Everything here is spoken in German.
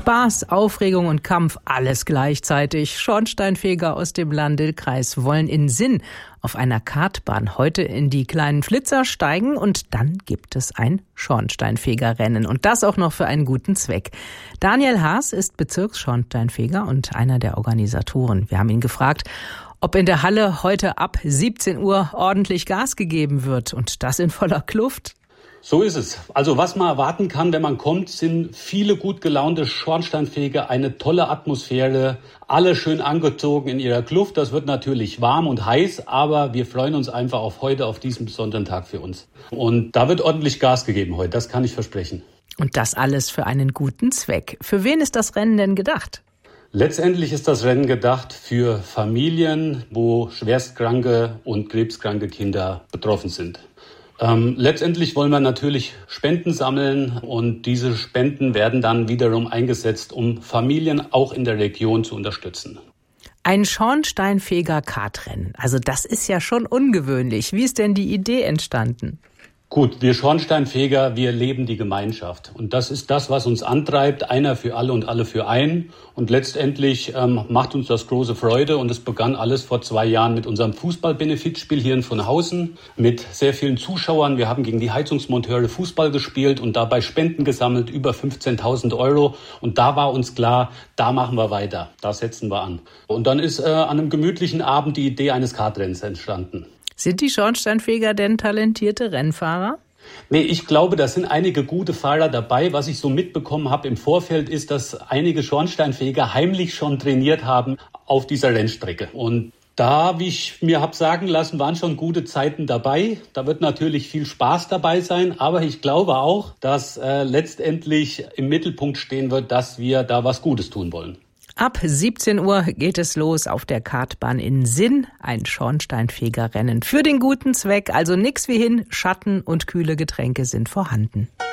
Spaß, Aufregung und Kampf, alles gleichzeitig. Schornsteinfeger aus dem Lahn-Dill-Kreis wollen in Sinn auf einer Kartbahn heute in die kleinen Flitzer steigen und dann gibt es ein Schornsteinfegerrennen und das auch noch für einen guten Zweck. Daniel Haas ist Bezirksschornsteinfeger und einer der Organisatoren. Wir haben ihn gefragt, ob in der Halle heute ab 17 Uhr ordentlich Gas gegeben wird und das in voller Kluft. So ist es. Also was man erwarten kann, wenn man kommt, sind viele gut gelaunte Schornsteinfeger, eine tolle Atmosphäre, alle schön angezogen in ihrer Kluft. Das wird natürlich warm und heiß, aber wir freuen uns einfach auf heute, auf diesen besonderen Tag für uns. Und da wird ordentlich Gas gegeben heute, das kann ich versprechen. Und das alles für einen guten Zweck. Für wen ist das Rennen denn gedacht? Letztendlich ist das Rennen gedacht für Familien, wo schwerstkranke und krebskranke Kinder betroffen sind. Letztendlich wollen wir natürlich Spenden sammeln und diese Spenden werden dann wiederum eingesetzt, um Familien auch in der Region zu unterstützen. Ein Schornsteinfeger-Kartrennen, also das ist ja schon ungewöhnlich. Wie ist denn die Idee entstanden? Gut, wir Schornsteinfeger, wir leben die Gemeinschaft. Und das ist das, was uns antreibt, einer für alle und alle für einen. Und letztendlich macht uns das große Freude. Und es begann alles vor 2 Jahren mit unserem Fußball-Benefizspiel hier in Vonhausen mit sehr vielen Zuschauern. Wir haben gegen die Heizungsmonteure Fußball gespielt und dabei Spenden gesammelt, über 15.000 Euro. Und da war uns klar, da machen wir weiter, da setzen wir an. Und dann ist an einem gemütlichen Abend die Idee eines Kartrennens entstanden. Sind die Schornsteinfeger denn talentierte Rennfahrer? Nee, ich glaube, da sind einige gute Fahrer dabei. Was ich so mitbekommen habe im Vorfeld ist, dass einige Schornsteinfeger heimlich schon trainiert haben auf dieser Rennstrecke. Und da, wie ich mir habe sagen lassen, waren schon gute Zeiten dabei. Da wird natürlich viel Spaß dabei sein. Aber ich glaube auch, dass letztendlich im Mittelpunkt stehen wird, dass wir da was Gutes tun wollen. Ab 17 Uhr geht es los auf der Kartbahn in Sinn. Ein Schornsteinfegerrennen für den guten Zweck. Also nix wie hin, Schatten und kühle Getränke sind vorhanden.